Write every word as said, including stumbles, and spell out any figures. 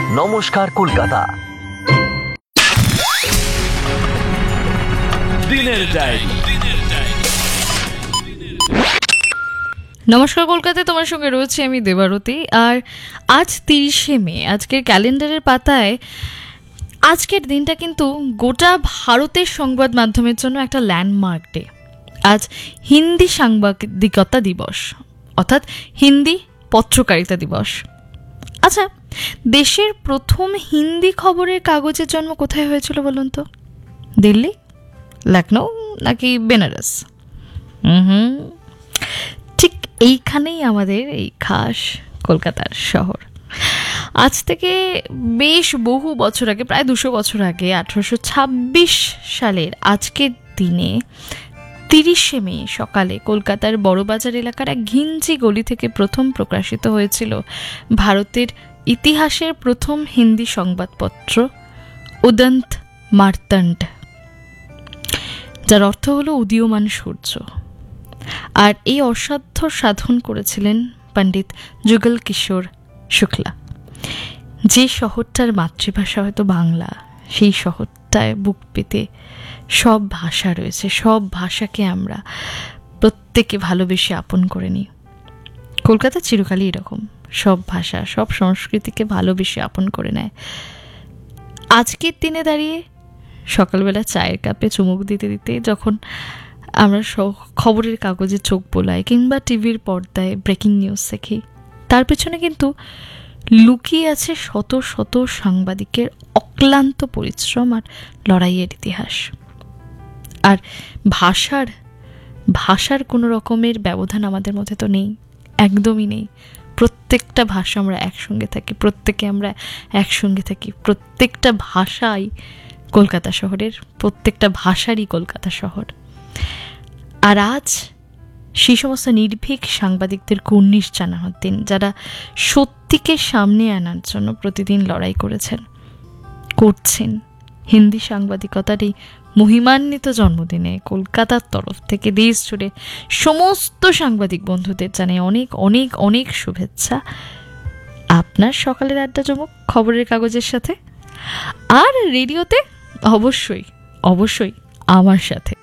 নমস্কার কলকাতা। দিনের ডায়েরি। নমস্কার কলকাতায়, তোমার সঙ্গে রয়েছে আমি দেবারতী। আর আজ তিরিশে মে, আজকের ক্যালেন্ডারের পাতায় আজকের দিনটা কিন্তু গোটা ভারতের সংবাদ মাধ্যমের জন্য একটা ল্যান্ডমার্ক ডে। আজ হিন্দি সাংবাদিকতা দিবস, অর্থাৎ হিন্দি পত্রকারিতা দিবস। আচ্ছা, দেশের প্রথম হিন্দি খবরের কাগজের জন্ম কোথায় হয়েছিল বলুন তো? দিল্লি, লখনৌ নাকি বেনারস? হুম, ঠিক এইখানেই আমাদের এই খাস কলকাতার শহর। আজ থেকে বেশ বহু বছর আগে, প্রায় দুশো বছর আগে, আঠারোশো ছাব্বিশ সালের আজকের দিনে তিরিশে মে সকালে কলকাতার বড়বাজার এলাকার এক ঘিঞ্জি গলি থেকে প্রথম প্রকাশিত হয়েছিল ভারতের ইতিহাসের প্রথম হিন্দি সংবাদপত্র উদন্ত মার্তণ্ড, যার অর্থ হলো উদীয়মান সূর্য। আর এই অসাধ্য সাধন করেছিলেন পণ্ডিত যুগল কিশোর শুক্লা। যে শহরটার মাতৃভাষা হয়তো বাংলা, সেই শহরটায় বুক পেতে সব ভাষা রয়েছে, সব ভাষাকে আমরা প্রত্যেকে ভালোবেসে আপন করে নিই। কলকাতা চিরকালই এরকম, সব ভাষা, সব সংস্কৃতিকে ভালোবেসে আপন করে নেয়। আজকের দিনে দাঁড়িয়ে সকালবেলা চায়ের কাপে চুমুক দিতে দিতে যখন আমরা খবরের কাগজে চোখ বোলাই কিংবা টিভির পর্দায় ব্রেকিং নিউজ দেখি, তার পেছনে কিন্তু লুকিয়ে আছে শত শত সাংবাদিকের অক্লান্ত পরিশ্রম আর লড়াইয়ের ইতিহাস। আর ভাষার ভাষার কোনো রকমের ব্যবধান আমাদের মধ্যে তো নেই, একদমই নেই। প্রত্যেকটা ভাষা আমরা একসঙ্গে থাকি, প্রত্যেকে আমরা একসঙ্গে থাকি। প্রত্যেকটা ভাষাই কলকাতা শহরের, প্রত্যেকটা ভাষারই কলকাতা শহর। আর আজ সেই সমস্ত নির্ভীক সাংবাদিকদের কুর্নিশ জানানোর দিন, যারা সত্যিকে সামনে আনার জন্য প্রতিদিন লড়াই করেছেন, করছেন। হিন্দি সাংবাদিকতার এই মহিমান্বিত জন্মদিনে কলকাতার তরফ থেকে দেশ জুড়ে সমস্ত সাংবাদিক বন্ধুদের জানাই অনেক অনেক অনেক শুভেচ্ছা। আপনার সকালের আড্ডা জমুক খবরের কাগজের সাথে, আর রেডিওতে অবশ্যই অবশ্যই আমার সাথে।